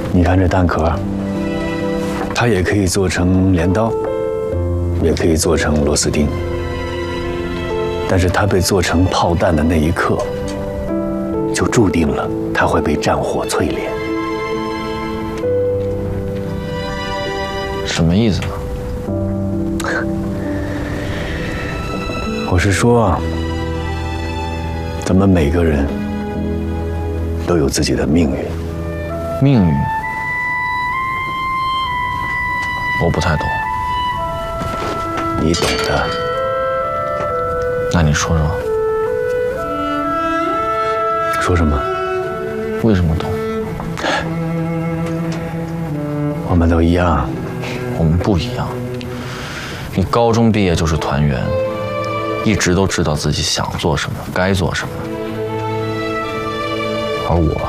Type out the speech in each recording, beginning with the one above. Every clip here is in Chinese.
你看这弹壳，它也可以做成镰刀，也可以做成螺丝钉。但是它被做成炮弹的那一刻，就注定了它会被战火淬炼。 什么意思呢？ 我是说，咱们每个人都有自己的命运。 命运，我不太懂。 你懂的。 那你说说。 说什么？ 为什么懂？ 我们都一样。 我们不一样。你高中毕业就是团员，一直都知道自己想做什么，该做什么。而我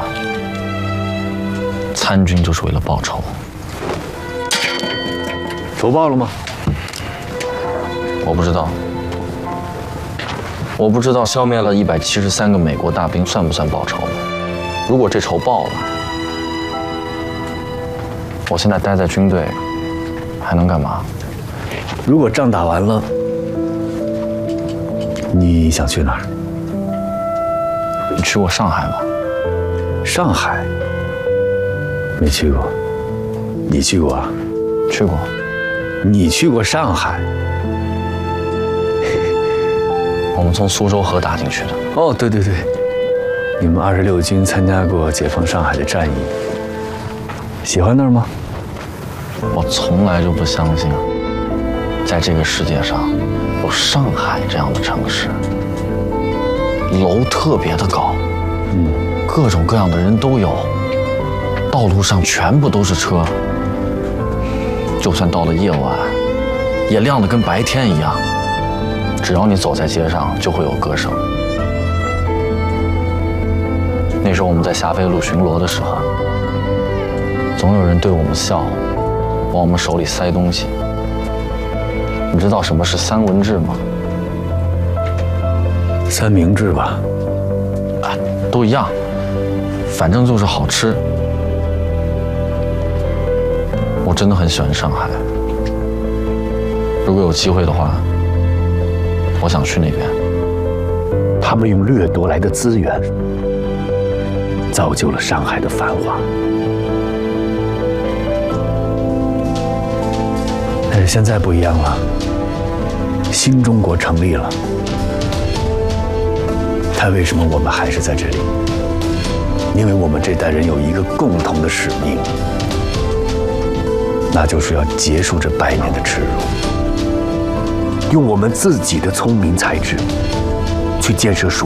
参军就是为了报仇。 仇报了吗？ 我不知道。我不知道消灭了173个美国大兵算不算报仇？如果这仇报了，我现在待在军队还能干嘛？ 如果仗打完了，你想去哪儿？ 你去过上海吗？ 上海？没去过。你去过啊？ 去过。 你去过上海？ 我们从苏州河打进去的。 哦，对对对，你们26军参加过解放上海的战役，喜欢那儿吗？ 我从来就不相信，在这个世界上有上海这样的城市，楼特别的高，各种各样的人都有，道路上全部都是车，就算到了夜晚，也亮得跟白天一样。只要你走在街上，就会有歌声。那时候我们在霞飞路巡逻的时候，总有人对我们笑，往我们手里塞东西。你知道什么是三文治吗？ 三明治吧？ 啊，都一样，反正就是好吃。我真的很喜欢上海，如果有机会的话，我想去那边。 他们用掠夺来的资源，造就了上海的繁华。但是现在不一样了，新中国成立了。但为什么我们还是在这里？因为我们这代人有一个共同的使命，那就是要结束这100年的耻辱。用我们自己的聪明才智，去建设属